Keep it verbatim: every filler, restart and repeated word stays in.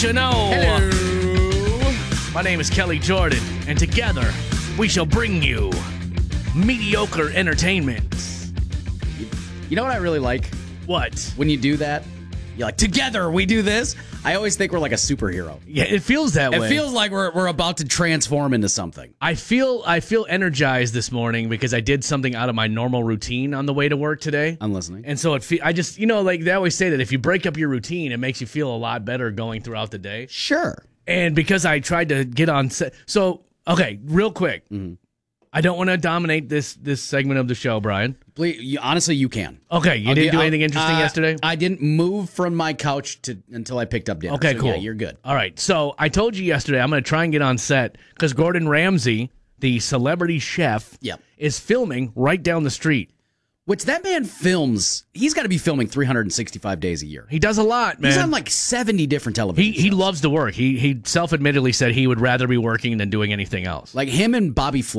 You know, Hello. my name is Kelly Jordan, and together we shall bring you mediocre entertainment. You know what I really like? What? When you do that, you're like, together we do this. I always think we're like a superhero. Yeah, it feels that It way. feels like we're we're about to transform into something. I feel I feel energized this morning because I did something out of my normal routine on the way to work today. I'm listening. And so it fe- I just, you know, like they always say that if you break up your routine, it makes you feel a lot better going throughout the day. Sure. And because I tried to get on set. So, okay, real quick. Mm-hmm. I don't want to dominate this this segment of the show, Brian. Please, you, honestly, you can. Okay, you I'll didn't gi- do I'll- anything interesting uh, yesterday? I didn't move from my couch to until I picked up dinner. Okay, So, cool. Yeah, you're good. All right. So I told you yesterday I'm going to try and get on set because Gordon Ramsay, the celebrity chef, Yep. is filming right down the street. Which that man films. He's got to be filming three hundred sixty-five days a year. He does a lot, man. He's on like seventy different television he he shows. loves to work. He he self-admittedly said he would rather be working than doing anything else. Like him and Bobby Flay.